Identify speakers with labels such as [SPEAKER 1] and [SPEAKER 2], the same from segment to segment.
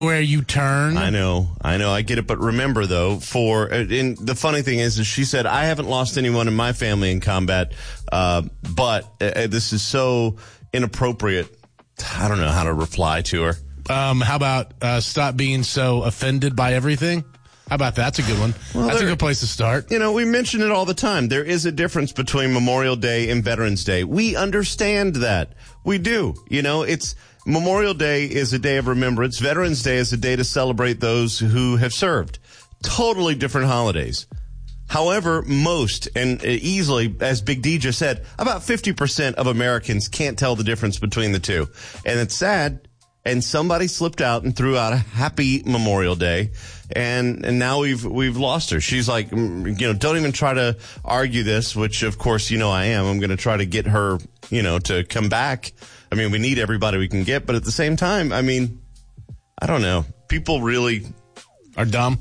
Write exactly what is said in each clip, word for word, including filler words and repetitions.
[SPEAKER 1] where you turn.
[SPEAKER 2] I know, I know, I get it. But remember, though, for and the funny thing is, is she said, I haven't lost anyone in my family in combat, uh, but uh, this is so inappropriate. I don't know how to reply to her.
[SPEAKER 1] Um, how about uh, stop being so offended by everything? How about that? That's a good one. Well, That's there, a good place to start.
[SPEAKER 2] You know, we mention it all the time. There is a difference between Memorial Day and Veterans Day. We understand that. We do. You know, it's Memorial Day is a day of remembrance. Veterans Day is a day to celebrate those who have served. Totally different holidays. However, most, and easily, as Big D just said, about fifty percent of Americans can't tell the difference between the two. And it's sad. And somebody slipped out and threw out a happy Memorial Day, and and now we've we've lost her. She's like, you know, don't even try to argue this, which of course you know I am. I'm going to try to get her, you know, to come back. I mean, we need everybody we can get, but at the same time, I mean, I don't know. People really
[SPEAKER 1] are dumb.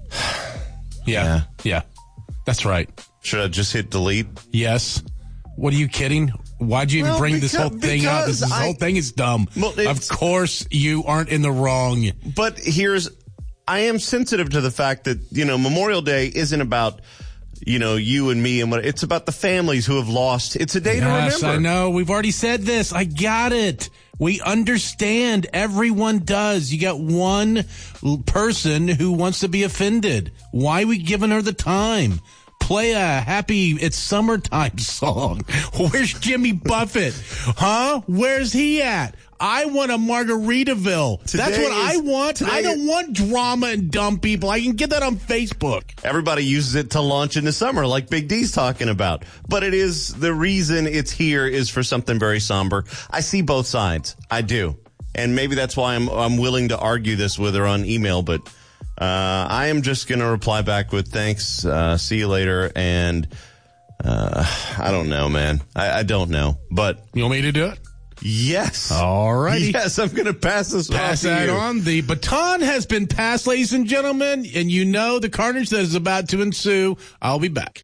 [SPEAKER 1] Yeah, yeah, yeah. That's right.
[SPEAKER 2] Should I just hit delete?
[SPEAKER 1] Yes. What are you kidding? Why'd you even
[SPEAKER 2] well,
[SPEAKER 1] bring
[SPEAKER 2] because,
[SPEAKER 1] this whole thing up? This, this I, whole thing is dumb. Well, of course you aren't in the wrong.
[SPEAKER 2] But here's, I am sensitive to the fact that, you know, Memorial Day isn't about, you know, you and me and what, it's about the families who have lost. It's a day
[SPEAKER 1] yes,
[SPEAKER 2] to remember.
[SPEAKER 1] Yes, I know. We've already said this. I got it. We understand. Everyone does. You got one person who wants to be offended. Why are we giving her the time? Play a happy It's Summertime song. Where's Jimmy Buffett? Huh? Where's he at? I want a Margaritaville. Today That's what is, I want. I don't want drama and dumb people. I can get that on Facebook.
[SPEAKER 2] Everybody uses it to launch into summer like Big D's talking about. But it is, the reason it's here is for something very somber. I see both sides. I do. And maybe that's why I'm I'm willing to argue this with her on email, but Uh, I am just going to reply back with thanks, uh, see you later, and uh, I don't know, man. I, I don't know, but...
[SPEAKER 1] You want me to do it?
[SPEAKER 2] Yes.
[SPEAKER 1] All right.
[SPEAKER 2] Yes, I'm going to pass this on
[SPEAKER 1] Pass
[SPEAKER 2] to
[SPEAKER 1] that
[SPEAKER 2] you.
[SPEAKER 1] on. The baton has been passed, ladies and gentlemen, and you know the carnage that is about to ensue. I'll be back.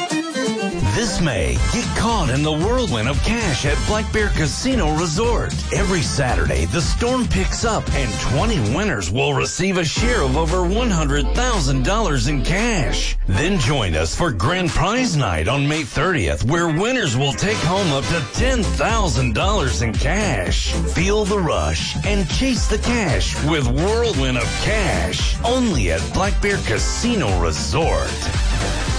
[SPEAKER 3] This May, get caught in the whirlwind of cash at Black Bear Casino Resort. Every Saturday, the storm picks up and twenty winners will receive a share of over one hundred thousand dollars in cash. Then join us for Grand Prize Night on May thirtieth, where winners will take home up to ten thousand dollars in cash. Feel the rush and chase the cash with Whirlwind of Cash, only at Black Bear Casino Resort.